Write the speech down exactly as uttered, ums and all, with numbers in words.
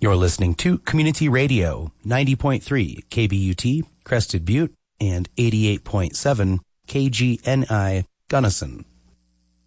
You're listening to Community Radio, ninety point three K B U T, Crested Butte, and eighty-eight point seven K G N I, Gunnison.